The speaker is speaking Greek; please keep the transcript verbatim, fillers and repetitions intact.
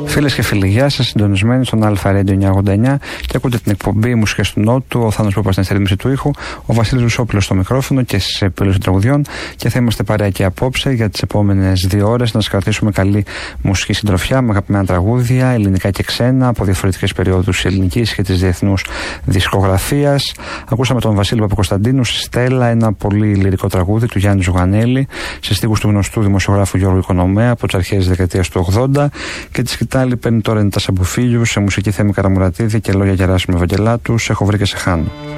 Φίλες και φίλοι, γεια σας, συντονισμένοι στον Αλφα Radio εννιακόσια ογδόντα εννιά και ακούτε την εκπομπή Μουσικές του Νότου. Ο Θάνος Πόπας στην ρύθμιση του ήχου, ο Βασίλης Ρουσόπουλος στο μικρόφωνο και στις επιλογές των τραγουδιών. Και θα είμαστε παρέα και απόψε για τις επόμενες δύο ώρες να σας κρατήσουμε καλή μουσική συντροφιά με αγαπημένα τραγούδια, ελληνικά και ξένα, από διαφορετικές περιόδους ελληνικής και της διεθνούς δισκογραφίας. Ακούσαμε τον Βασίλη Παπακοσταντίνου στη Στέλλα, ένα πολύ λυρικό τραγούδι του Γιάννη Ζουγανέλη, σε στίχους του γνωστού δημοσιογράφου Γιώργου Οικονομέα από τις αρχές της δεκαετίας του ογδόντα. Και τη σκητάλη παίρνει τώρα είναι τα Σαμποφίλιου, σε μουσική Θέμη Καραμουρατίδη και λόγια Γεράσιμου Ευαγγελάτου. Σε έχω βρει και σε χάνω.